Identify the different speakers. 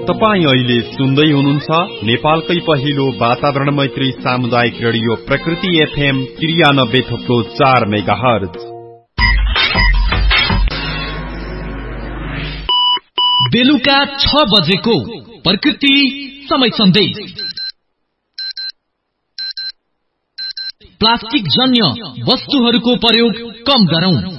Speaker 1: तपाई अहिले सुन्दै हुनुहुन्छ नेपालकै पहिलो वातावरण मैत्री सामुदायिक रेडियो प्रकृति FM 93.4 मेगाहर्ज।
Speaker 2: बेलुका 6 बजेको प्रकृति समय सन्देश। प्लास्टिक जन्य वस्तुहरूको प्रयोग कम गरौं।